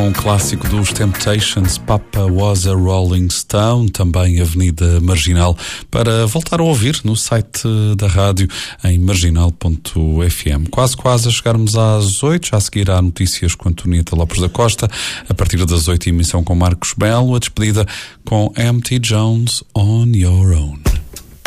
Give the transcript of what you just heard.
um clássico dos Temptations, Papa Was a Rolling Stone, também Avenida Marginal, para voltar a ouvir no site da rádio em marginal.fm. Quase a chegarmos às 8, já a seguir há notícias com Antonieta Lopes da Costa, a partir das 8, emissão com Marcos Belo, a despedida com M.T. Jones, On Your Own.